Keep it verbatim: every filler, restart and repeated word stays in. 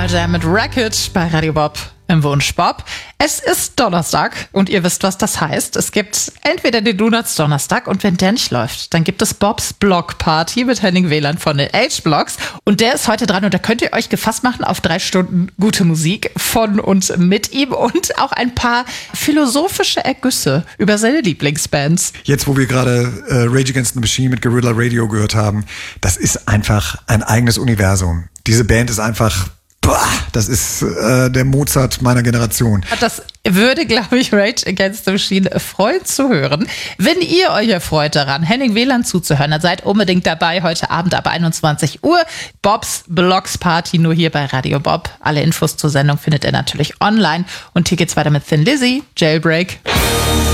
Pearl Jam mit Racket bei Radio Bob im Wunsch Bob. Es ist Donnerstag und ihr wisst, was das heißt. Es gibt entweder den Donuts Donnerstag und wenn der nicht läuft, dann gibt es Bobs Block Party mit Henning Wieland von den H-Blocks. Und der ist heute dran und da könnt ihr euch gefasst machen auf drei Stunden gute Musik von und mit ihm und auch ein paar philosophische Ergüsse über seine Lieblingsbands. Jetzt, wo wir gerade äh, Rage Against the Machine mit Guerrilla Radio gehört haben, das ist einfach ein eigenes Universum. Diese Band ist einfach... Boah, das ist äh, der Mozart meiner Generation. Das würde, glaube ich, Rage Against the Machine freuen zu hören. Wenn ihr euch erfreut daran, Henning Wieland zuzuhören, dann seid unbedingt dabei heute Abend ab einundzwanzig Uhr. Bobs Blocks Party nur hier bei Radio Bob. Alle Infos zur Sendung findet ihr natürlich online. Und hier geht's weiter mit Thin Lizzy, Jailbreak.